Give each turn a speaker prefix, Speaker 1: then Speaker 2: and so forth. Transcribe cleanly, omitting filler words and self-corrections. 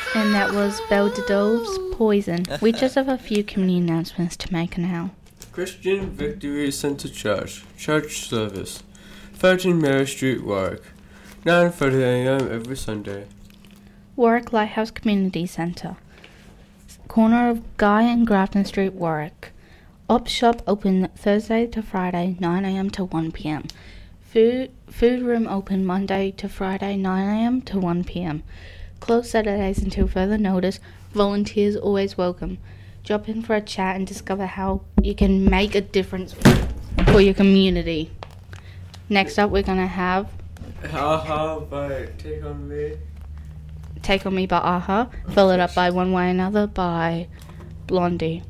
Speaker 1: And that was Belle de Dove's Poison. We just have a few community announcements to make now.
Speaker 2: Christian Victory Centre Church service, 13 Mary Street, Warwick, 9:30 a.m. every Sunday.
Speaker 1: Warwick Lighthouse Community Centre, corner of Guy and Grafton Street, Warwick. Up shop open Thursday to Friday, 9 a.m. to 1 p.m. Food room open Monday to Friday, 9 a.m. to 1 p.m. Closed Saturdays until further notice. Volunteers always welcome. Drop in for a chat and discover how you can make a difference for your community. Next up, we're going to have
Speaker 2: Aha by Take On Me.
Speaker 1: Take On Me by Aha, followed up by One Way or Another by Blondie.